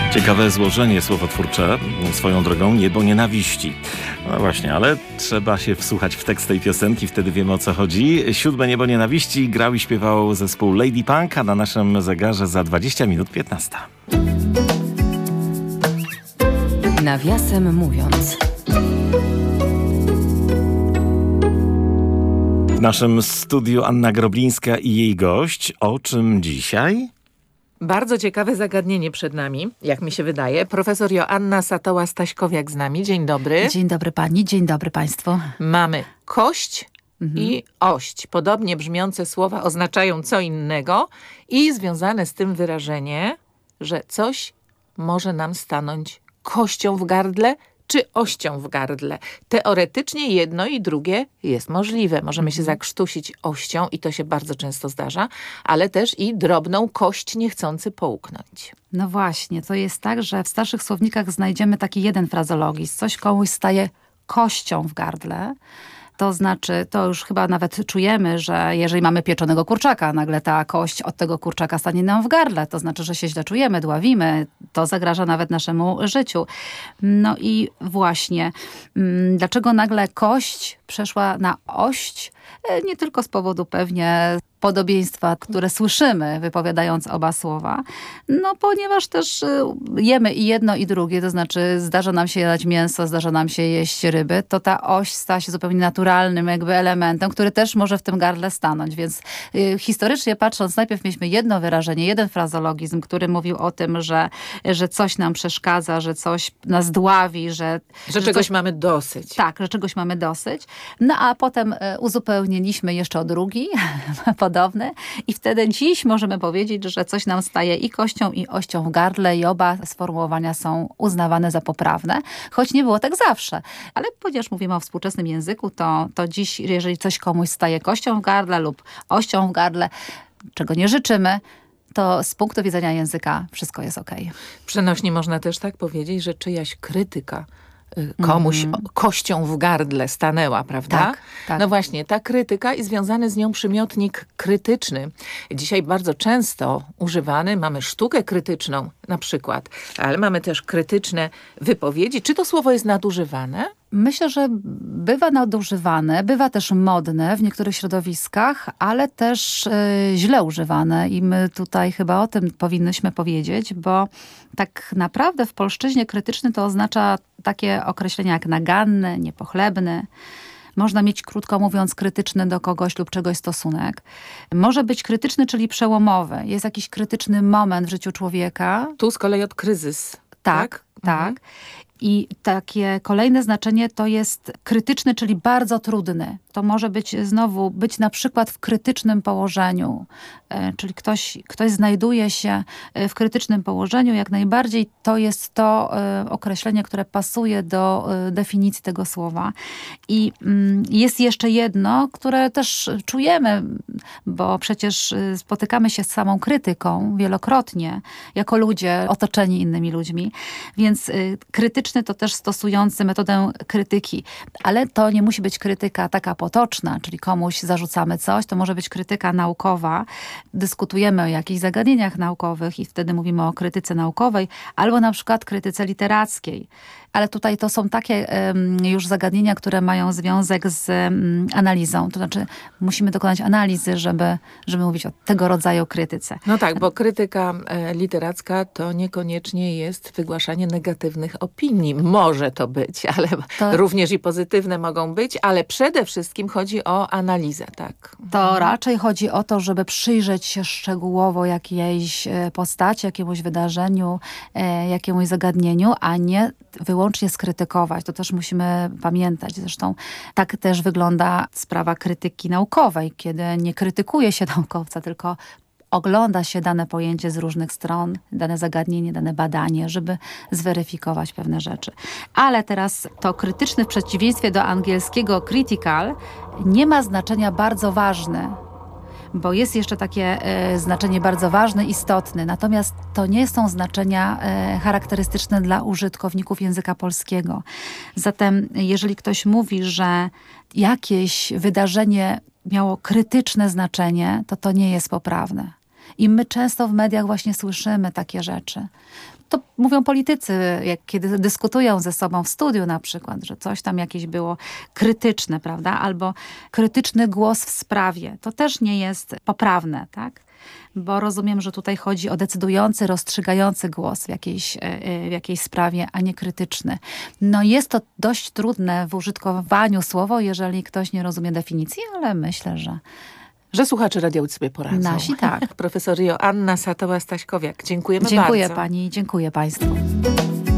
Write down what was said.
Ciekawe złożenie słowotwórcze, swoją drogą niebo nienawiści. No właśnie, ale trzeba się wsłuchać w tekst tej piosenki, wtedy wiemy o co chodzi. 7 niebo nienawiści grał i śpiewał zespół Lady Punk, a na naszym zegarze za 20 minut 15. Nawiasem mówiąc. W naszym studiu Anna Groblińska i jej gość. O czym dzisiaj? Bardzo ciekawe zagadnienie przed nami, jak mi się wydaje. Profesor Joanna Satoła-Staśkowiak z nami. Dzień dobry. Dzień dobry pani, dzień dobry państwu. Mamy kość i ość. Podobnie brzmiące słowa oznaczają co innego i związane z tym wyrażenie, że coś może nam stanąć kością w gardle czy ością w gardle. Teoretycznie jedno i drugie jest możliwe. Możemy się zakrztusić ością i to się bardzo często zdarza, ale też i drobną kość niechcący połknąć. No właśnie, to jest tak, że w starszych słownikach znajdziemy taki jeden frazologizm. Coś komuś staje kością w gardle. To znaczy, to już chyba nawet czujemy, że jeżeli mamy pieczonego kurczaka, nagle ta kość od tego kurczaka stanie nam w gardle. To znaczy, że się źle czujemy, dławimy. To zagraża nawet naszemu życiu. No i właśnie, dlaczego nagle kość przeszła na ość? Nie tylko z powodu pewnie podobieństwa, które słyszymy, wypowiadając oba słowa. No, ponieważ też jemy i jedno, i drugie, to znaczy zdarza nam się jadać mięso, zdarza nam się jeść ryby, to ta oś stała się zupełnie naturalnym jakby elementem, który też może w tym gardle stanąć. Więc historycznie patrząc, najpierw mieliśmy jedno wyrażenie, jeden frazologizm, który mówił o tym, że coś nam przeszkadza, że coś nas dławi, że Że czegoś coś mamy dosyć. Tak, że czegoś mamy dosyć. No a potem uzupełniliśmy jeszcze o drugi, podobny. I wtedy dziś możemy powiedzieć, że coś nam staje i kością, i ością w gardle i oba sformułowania są uznawane za poprawne. Choć nie było tak zawsze. Ale ponieważ mówimy o współczesnym języku, to dziś, jeżeli coś komuś staje kością w gardle lub ością w gardle, czego nie życzymy, to z punktu widzenia języka wszystko jest okej. Przenośnie można też tak powiedzieć, że czyjaś krytyka komuś kością w gardle stanęła, prawda? Tak. No właśnie, ta krytyka i związany z nią przymiotnik krytyczny. Dzisiaj bardzo często używany, mamy sztukę krytyczną na przykład, ale mamy też krytyczne wypowiedzi. Czy to słowo jest nadużywane? Myślę, że bywa nadużywane, bywa też modne w niektórych środowiskach, ale też źle używane i my tutaj chyba o tym powinnyśmy powiedzieć, bo tak naprawdę w polszczyźnie krytyczny to oznacza takie określenia jak naganny, niepochlebny. Można mieć, krótko mówiąc, krytyczny do kogoś lub czegoś stosunek. Może być krytyczny, czyli przełomowy. Jest jakiś krytyczny moment w życiu człowieka. Tu z kolei od kryzys. Tak. I takie kolejne znaczenie to jest krytyczny, czyli bardzo trudny. To może być być na przykład w krytycznym położeniu. Czyli ktoś znajduje się w krytycznym położeniu. Jak najbardziej to jest to określenie, które pasuje do definicji tego słowa. I jest jeszcze jedno, które też czujemy, bo przecież spotykamy się z samą krytyką wielokrotnie, jako ludzie otoczeni innymi ludźmi. Więc krytyczny to też stosujący metodę krytyki. Ale to nie musi być krytyka taka potoczna, czyli komuś zarzucamy coś. To może być krytyka naukowa. Dyskutujemy o jakichś zagadnieniach naukowych i wtedy mówimy o krytyce naukowej, albo na przykład krytyce literackiej. Ale tutaj to są takie już zagadnienia, które mają związek z analizą. To znaczy musimy dokonać analizy, żeby mówić o tego rodzaju krytyce. No tak, bo krytyka literacka to niekoniecznie jest wygłaszanie negatywnych opinii. Może to być, ale również i pozytywne mogą być, ale przede wszystkim chodzi o analizę, tak? To raczej chodzi o to, żeby przyjrzeć się szczegółowo jakiejś postaci, jakiemuś wydarzeniu, jakiemuś zagadnieniu, a nie wyłącznie skrytykować. To też musimy pamiętać. Zresztą tak też wygląda sprawa krytyki naukowej, kiedy nie krytykuje się naukowca, tylko ogląda się dane pojęcie z różnych stron, dane zagadnienie, dane badanie, żeby zweryfikować pewne rzeczy. Ale teraz to krytyczny w przeciwieństwie do angielskiego critical nie ma znaczenia bardzo ważny. Bo jest jeszcze takie znaczenie bardzo ważne, istotne. Natomiast to nie są znaczenia charakterystyczne dla użytkowników języka polskiego. Zatem jeżeli ktoś mówi, że jakieś wydarzenie miało krytyczne znaczenie, to nie jest poprawne. I my często w mediach właśnie słyszymy takie rzeczy. to mówią politycy, kiedy dyskutują ze sobą w studiu na przykład, że coś tam jakieś było krytyczne, prawda? Albo krytyczny głos w sprawie. To też nie jest poprawne, tak? Bo rozumiem, że tutaj chodzi o decydujący, rozstrzygający głos w jakiejś sprawie, a nie krytyczny. No jest to dość trudne w użytkowaniu słowo, jeżeli ktoś nie rozumie definicji, ale myślę, że słuchacze Radia Łódź sobie poradzą. Nasi tak. Profesor Joanna Satoła-Staśkowiak. Dziękujemy bardzo. Dziękuję pani, dziękuję państwu.